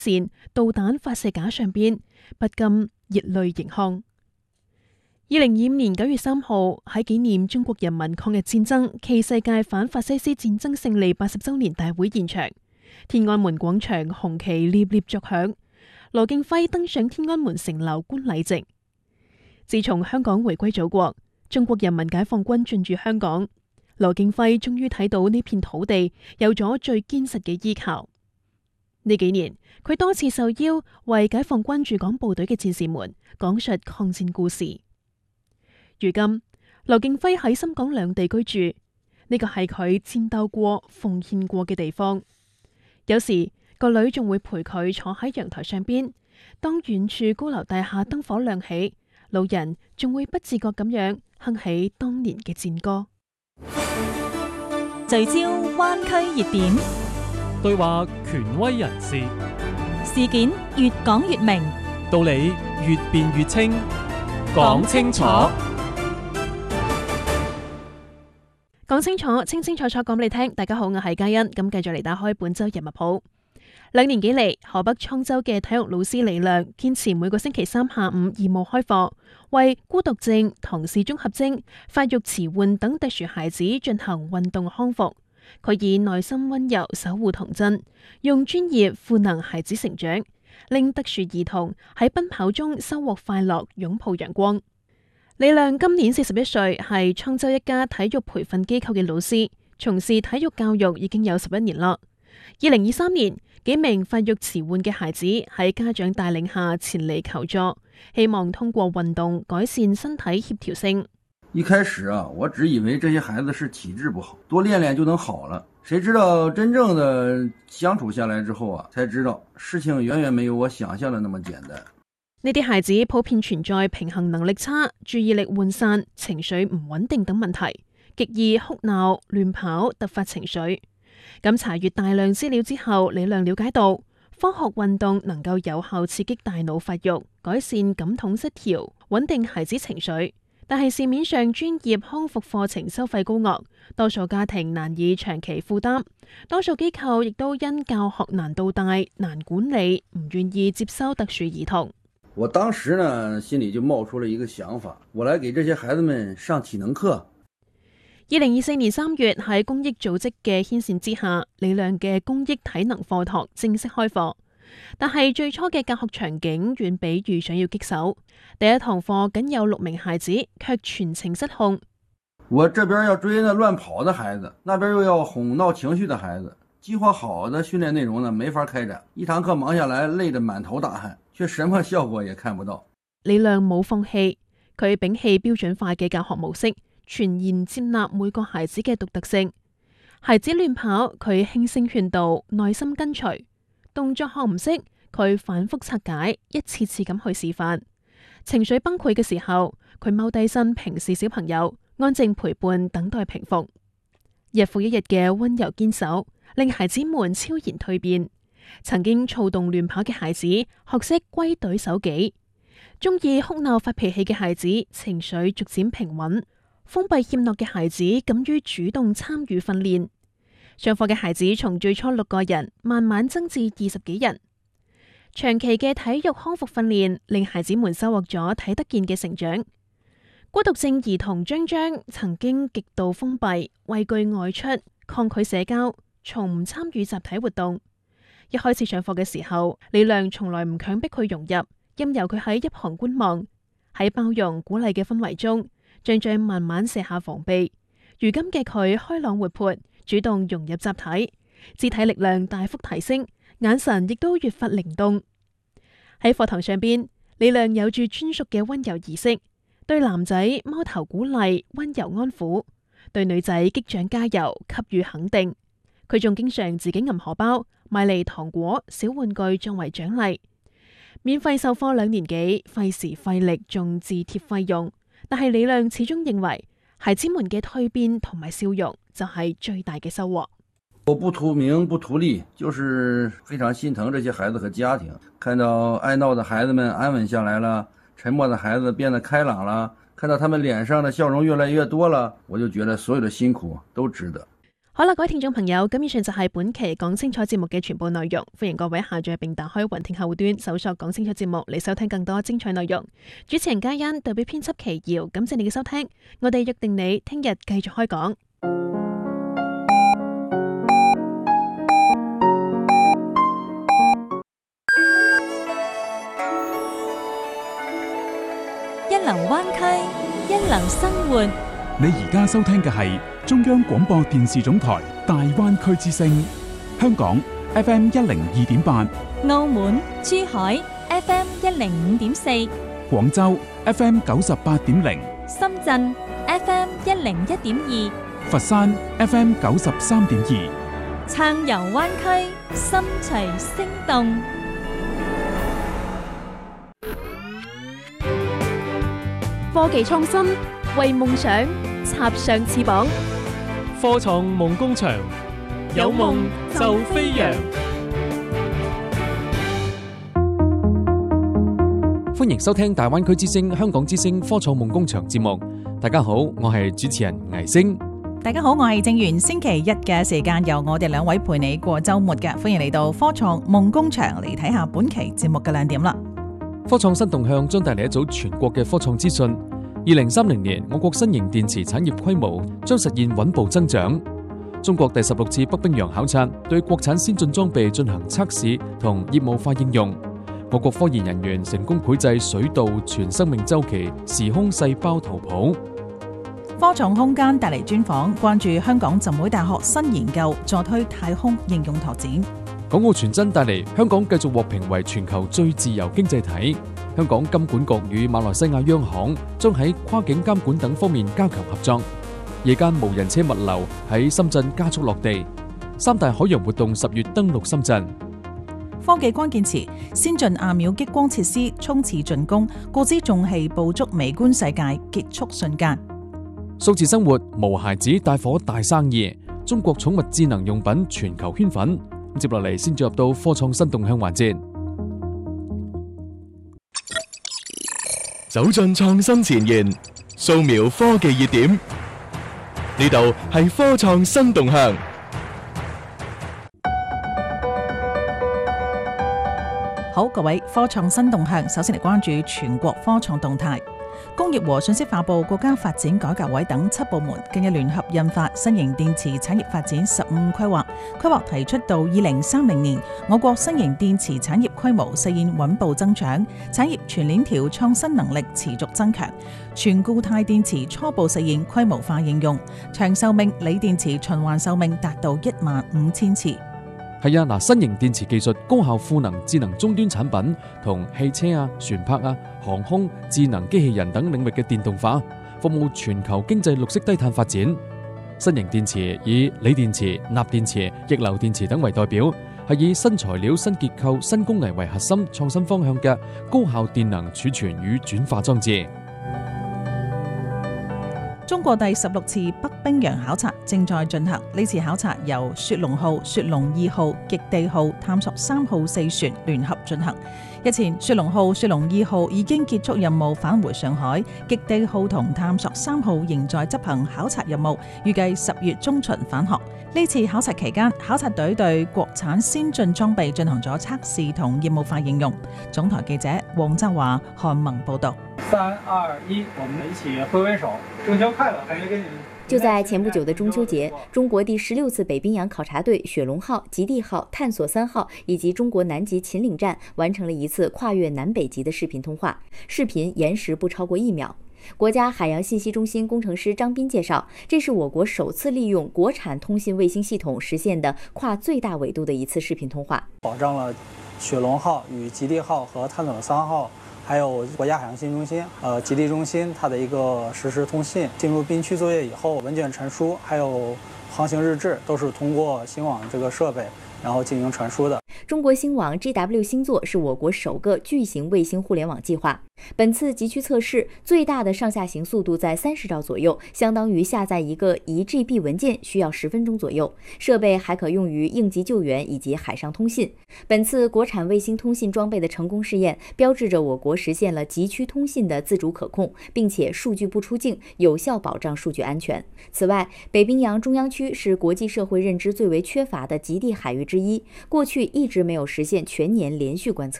線導彈發射架上邊，不禁熱淚盈眶。2025年9月3號喺紀念中國人民抗日戰爭暨世界反法西斯戰爭勝利80週年大會現場，天安門廣場紅旗獵獵作響，羅敬輝登上天安門城樓觀禮席。自從香港回歸祖國，中國人民解放軍進駐香港，羅敬輝終於睇到呢片土地有咗最堅實嘅依靠。呢幾年，佢多次受邀為解放軍駐港部隊嘅戰士們講述抗戰故事。如今，羅敬輝喺深港兩地居住，呢個係佢戰鬥過、奉獻過嘅地方。有時個女仲會陪佢坐喺陽台上邊，當遠處高樓大廈燈火亮起，老人仲會不自覺咁樣哼起當年嘅戰歌。 聚焦灣區熱點， 對話權威人士， 事件越講越明， 道理越辯越清，講清楚。 講清楚，清清楚楚講俾你聽。大家好，我係嘉欣，咁繼續嚟打開本周人物譜。2年幾嚟，河北滄州嘅體育老師李亮堅持每個星期三下午義務開課，為孤獨症、唐氏綜合徵、發育遲緩等特殊孩子進行運動康復。佢以內心溫柔守護童真，用專業賦能孩子成長，令特殊兒童喺奔跑中收穫快樂，擁抱陽光。李亮今年41歲，係滄州一家體育培訓機構嘅老師，從事體育教育已經有11年啦。2023年，幾名發育遲緩嘅孩子喺家長帶領下前嚟求助，希望通過運動改善身體協調性。 一開始我只以為這些孩子是體質不好，多練練就能好了。誰知道真正的相處下來之後才知道事情遠遠沒有我想象的那麼簡單。 呢啲孩子普遍存在平衡能力差、注意力渙散、情緒唔穩定等問題，極易哭鬧、亂跑、突發情緒。咁查閱大量資料之後，李亮了解到，科學運動能夠有效刺激大腦發育，改善感統失調，穩定孩子情緒。但係市面上專業康復課程收費高昂，多數家庭難以長期負擔，多數機構亦都因教學難度大、難管理，唔願意接收特殊兒童。 我當時呢，心裏就冒出了一個想法，我來給這些孩子們上體能課。 2024年3月喺公益組織嘅牽線之下，李亮嘅公益體能課堂正式開課。但係最初嘅教學場景遠比預想要棘手，第一堂課僅有6名孩子，卻全程失控。 我這邊要追那亂跑的孩子，那邊又要哄鬧情緒的孩子，計劃好的訓練內容呢，沒法開展。一堂課忙下來，累得滿頭大汗，卻什麼效果也看不到。 李亮冇放棄，佢摒棄標準化嘅教學模式，全然接納每個孩子嘅獨特性。孩子亂跑，佢輕聲勸導，耐心跟隨。動作學唔識，佢反覆拆解，一次次咁去示範。情緒崩潰嘅時候，佢踎低身平視小朋友，安靜陪伴，等待平復。日復一日嘅溫柔堅守，令孩子們超然蛻變。曾經躁動亂跑嘅孩子學識歸隊守己，中意哭鬧發脾氣嘅孩子情緒逐漸平穩，封閉怯懦嘅孩子敢於主動參與訓練。上課嘅孩子從最初6個人慢慢增至20幾人。長期嘅體育康復訓練令孩子們收穫咗睇得見嘅成長。孤獨症兒童張張曾經極度封閉，畏懼外出，抗拒社交，從唔參與集體活動。一開始上課嘅時候，李亮從來唔強迫佢融入，任由佢喺一旁觀望。喺包容鼓勵嘅氛圍中，張張慢慢卸下防備。如今嘅佢開朗活潑，主動融入集體，肢體力量大幅提升，眼神亦都越發靈動。喺課堂上邊，李亮有住專屬嘅溫柔儀式，對男仔摸頭鼓勵、溫柔安撫，對女仔擊掌加油、給予肯定。佢仲經常自己揞荷包，買嚟糖果、小玩具作為獎勵。免費授課2年幾，費時費力，仲自貼費用。但係李亮始終認為，孩子們嘅蛻變同埋笑容就係最大嘅收穫。 我不圖名不圖利，就是非常心疼這些孩子和家庭。看到愛鬧的孩子們安穩下來了，沉默的孩子變得開朗了，看到他們臉上的笑容越來越多了，我就覺得所有的辛苦都值得。 好啦，各位聽眾朋友，咁以上就係本期講清楚節目嘅全部內容。歡迎各位下載並打開雲聽客戶端，搜索講清楚節目嚟收聽更多精彩內容。主持人嘉欣，代表編輯奇瑤，感謝你嘅收聽。我哋約定你聽日繼續開講。 一流灣區，一流生活。 你而家收聽嘅係中央廣播電視總台大灣區之聲，香港 FM 102.8， 澳門、珠海 FM 105.4， 廣州 FM 98.0， 深圳 FM 101.2， 佛山 FM 93.2， 撐遊灣區，心隨聲動。 科技創新，為夢想插上翅膀。 科創夢工場，有夢就飛揚。歡迎收聽大灣區之聲、香港之聲科創夢工場節目。大家好，我係主持人倪星。 大家好，我係正元。星期一嘅時間由我哋兩位陪你過週末嘅，歡迎嚟到科創夢工場嚟睇下本期節目嘅亮點啦。 科創新動向將帶嚟一組全國嘅科創資訊。2030年，我國新型電池產業規模將實現穩步增長。中國第16次北冰洋考察對國產先進裝備進行測試同業務化應用。我國科研人員成功繪製水稻全生命週期時空細胞圖譜。 科創空間帶嚟專訪，關注香港浸會大學新研究助推太空應用拓展。 港澳傳真帶嚟香港繼續獲評為全球最自由經濟體。香港金管局與馬來西亞央行將喺跨境監管等方面加強合作。夜間無人車物流喺深圳加速落地。三大海洋活動10月登陸深圳。 科技關鍵詞：先進亞秒激光設施衝刺進攻，告知重器捕捉微觀世界結束瞬間。 數字生活無孩子帶火大生意，中國寵物智能用品全球圈粉。接落嚟先進入到科創新動向環節， 走進創新前沿，掃描科技熱點，呢度係科創新動向。 好，各位，科創新動向，首先嚟關注全國科創動態。工業和信息化部、國家發展改革委等7部門近日聯合印發《新型電池產業發展15規劃》，規劃提出到2030年，我國新型電池產業規模實現穩步增長，產業全鏈條創新能力持續增強，全固態電池初步實現規模化應用，長壽命鋰電池循環壽命達到15000次。 係啊，新型電池技術高效賦能智能終端產品同汽車啊、船舶啊、航空、智能機器人等領域嘅電動化，服務全球經濟綠色低碳發展。新型電池以鋰電池、鈉電池、逆流電池等為代表，係以新材料、新結構、新功能為核心創新方向嘅高效電能儲存與轉化裝置。 中國第16次北冰洋考察正在進行，呢次考察由雪龍號、雪龍2號、極地號、探索3號4船聯合進行。日前，雪龍號、雪龍2號已經結束任務返回上海，極地號同探索3號仍在執行考察任務，預計10月中旬返航。呢次考察期間，考察隊對國產先進裝備進行咗測試同業務化應用。總台記者黃澤華、韓萌報道。 3、2、1，我們一起揮揮手，中秋快樂！還是跟你們。 就在前不久的中秋節，中國第16次北冰洋考察隊雪龍號、極地號、探索3號以及中國南極秦嶺站完成了一次跨越南北極的視頻通話，視頻延時不超過1秒。國家海洋信息中心工程師張斌介紹，這是我國首次利用國產通信衛星系統實現的跨最大緯度的一次視頻通話， 保障了雪龍號與極地號和探索3號還有國家海洋信息中心極地中心它的一個實時通信。進入冰區作業以後，文件傳輸還有航行日誌都是通過新網這個設備然後進行傳輸的。 中国星网 GW 星座是我国首个巨型卫星互联网计划。本次极区测试最大的上下行速度在30兆左右，相当于下载一个1GB 文件需要10分钟左右。设备还可用于应急救援以及海上通信。本次国产卫星通信装备的成功试验，标志着我国实现了极区通信的自主可控，并且数据不出境，有效保障数据安全。此外，北冰洋中央区是国际社会认知最为缺乏的极地海域之一，过去一直没有实现全年连续观测。